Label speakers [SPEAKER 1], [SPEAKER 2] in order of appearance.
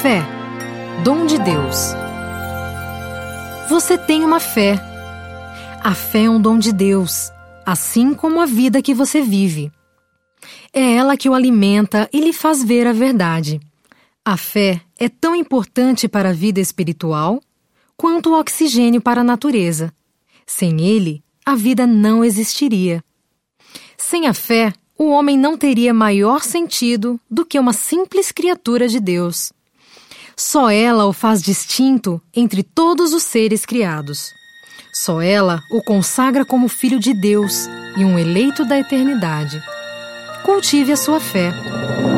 [SPEAKER 1] Fé, dom de Deus. Você tem uma fé. A fé é um dom de Deus, assim como a vida que você vive. É ela que o alimenta e lhe faz ver a verdade. A fé é tão importante para a vida espiritual quanto o oxigênio para a natureza. Sem ele, a vida não existiria. Sem a fé, o homem não teria maior sentido do que uma simples criatura de Deus. Só ela o faz distinto entre todos os seres criados. Só ela o consagra como filho de Deus e um eleito da eternidade. Cultive a sua fé.